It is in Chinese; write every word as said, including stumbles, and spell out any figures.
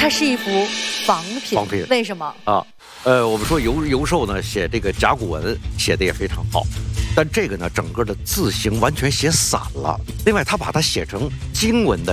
它是一幅仿品， 仿品为什么啊？呃，我们说尤尤寿呢写这个甲骨文写的也非常好，但这个呢整个的字形完全写散了。另外，他把它写成经文的